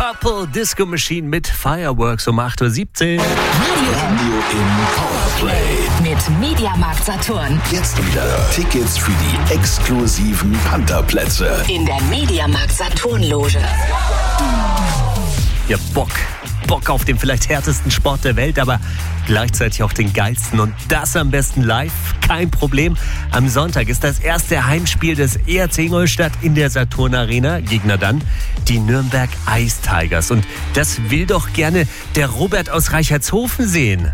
Purple Disco Machine mit Fireworks um 8.17 Uhr. Radio im Powerplay. Mit Mediamarkt Saturn. Jetzt wieder Tickets für die exklusiven Pantherplätze. In der Mediamarkt Saturn Loge. Ja, Bock auf den vielleicht härtesten Sport der Welt, aber gleichzeitig auch den geilsten und das am besten live. Kein Problem. Am Sonntag ist das erste Heimspiel des ERC Ingolstadt in der Saturn Arena. Gegner dann die Nürnberg Ice Tigers. Und das will doch gerne der Robert aus Reichertshofen sehen.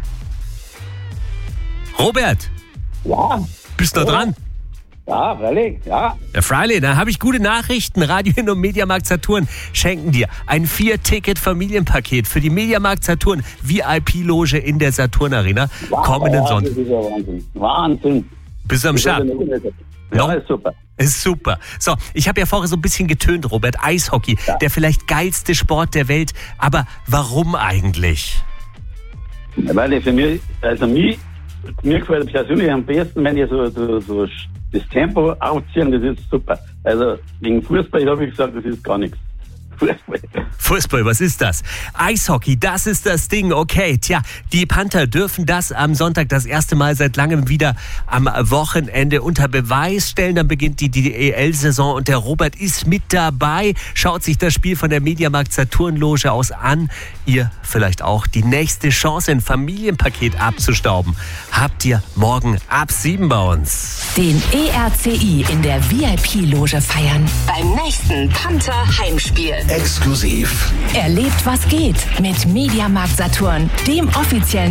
Robert! Ja. Bist du dran? Ja, freilich, ja. Ja, freilich, da habe ich gute Nachrichten. Radio und Mediamarkt Saturn schenken dir ein 4-Ticket-Familienpaket für die Mediamarkt Saturn VIP-Loge in der Saturn Arena. Wow, Kommenden ja, Sonntag. Das ist ja Wahnsinn. Wahnsinn. Bist du am Start? Ja, ist super. Ist super. So, ich habe ja vorher so ein bisschen getönt, Robert. Eishockey, Ja. der vielleicht geilste Sport der Welt. Aber warum eigentlich? Weil für mich, mir gefällt persönlich am besten, wenn ich so das Tempo aufziehen, das ist super. Also wegen Fußball habe ich gesagt, das ist gar nichts. Fußball, was ist das? Eishockey, das ist das Ding. Okay, tja, die Panther dürfen das am Sonntag das erste Mal seit langem wieder am Wochenende unter Beweis stellen. Dann beginnt die DEL-Saison und der Robert ist mit dabei. Schaut sich das Spiel von der Mediamarkt Saturn Loge aus an. Ihr vielleicht auch die nächste Chance, ein Familienpaket abzustauben. Habt ihr morgen ab 7 bei uns. Den ERCI in der VIP-Loge feiern. Beim nächsten Panther Heimspiel. Exklusiv. Erlebt, was geht mit Mediamarkt Saturn, dem offiziellen